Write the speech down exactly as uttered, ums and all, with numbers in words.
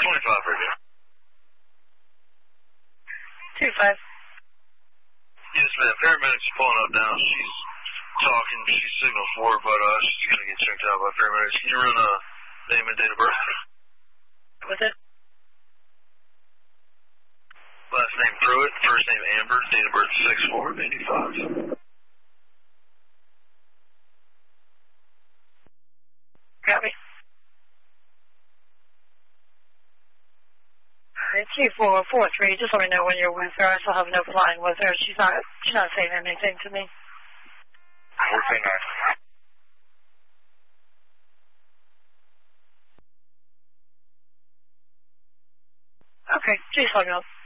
twenty-five radio. two five. Yes, ma'am. Paramedics pulling up now. She's talking. She's signal for it, but uh, she's going to get checked out by paramedics. Can you run a name and date of birth? What's it? Last name Pruitt. First name Amber. Date of birth six four of eighty-five. Copy. two four four three, just let me know when you're with her. I still have no flying with her. She's not she's not saying anything to me. fourteen nine. Okay, please let me know.